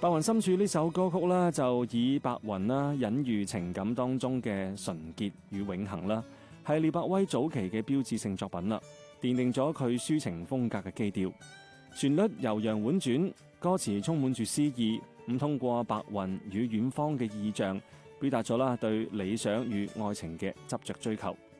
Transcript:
白雲深處呢首歌曲啦，就以白雲啦隱喻情感當中嘅純潔與永恆啦，係廖百威早期嘅標誌性作品啦，奠定咗佢抒情風格嘅基調。旋律悠揚婉轉，歌詞充滿住詩意，咁通過白雲與遠方嘅意象，表達咗啦對理想與愛情嘅執着追求。